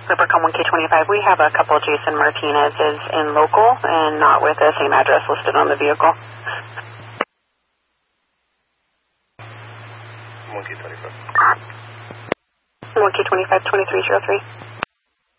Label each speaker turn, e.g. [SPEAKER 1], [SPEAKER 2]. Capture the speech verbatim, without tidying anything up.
[SPEAKER 1] Leprechaun one K twenty-five, we have a couple Jason Martinez's in local and not with the same address listed on the vehicle.
[SPEAKER 2] one K twenty-five.
[SPEAKER 1] one K twenty-five, twenty-three oh three.